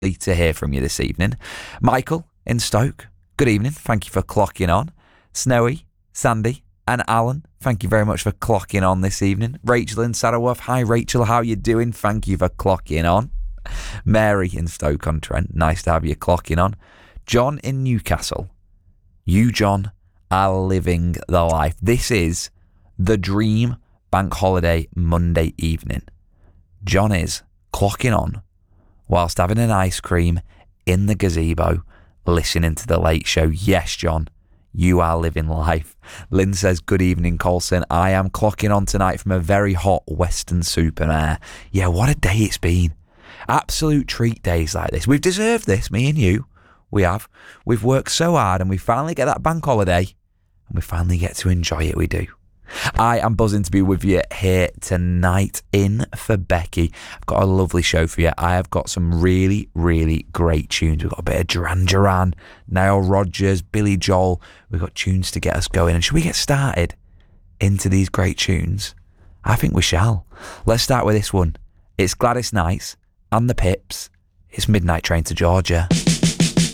to hear from you this evening. Michael in Stoke, good evening. Thank you for clocking on. Snowy, Sandy and Alan, thank you very much for clocking on this evening. Rachel in Sarawak, hi Rachel, how you doing? Thank you for clocking on. Mary in Stoke-on-Trent, nice to have you clocking on. John in Newcastle, you John are living the life. This is the dream bank holiday Monday evening. John is clocking on whilst having an ice cream in the gazebo, listening to the Late Show. Yes, John, you are living life. Lynn says, good evening, Colson. I am clocking on tonight from a very hot Weston-super-Mare. Yeah, what a day it's been. Absolute treat days like this. We've deserved this, me and you. We have. We've worked so hard and we finally get that bank holiday and we finally get to enjoy it. We do. I am buzzing to be with you here tonight in for Becky. I've got a lovely show for you. I have got some really, really great tunes. We've got a bit of Duran Duran, Nile Rodgers, Billy Joel. We've got tunes to get us going. And should we get started into these great tunes? I think we shall. Let's start with this one. It's Gladys Knight and the Pips. It's Midnight Train to Georgia.